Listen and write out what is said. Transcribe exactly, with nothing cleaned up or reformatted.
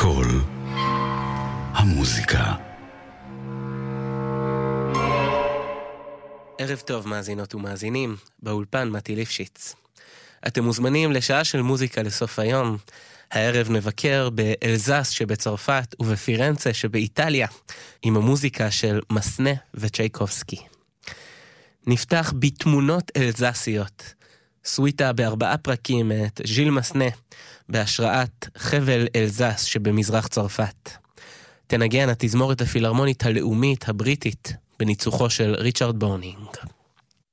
כל המוזיקה. ערב טוב מאזינות ומאזינים, באולפן מתי ליפשיץ. אתם מוזמנים לשעה של מוזיקה לסוף היום. הערב נבקר באלזס שבצרפת ובפירנצה שבאיטליה, עם המוזיקה של מסנה וצ'ייקובסקי. נפתח בתמונות אלזסיות, סוויטה בארבעה פרקים את ז'יל מסנה, בהשראת חבל אלזס שבמזרח צרפת. תנגן התזמורת הפילהרמונית הלאומית הבריטית, בניצוחו של ריצ'רד בורנינג.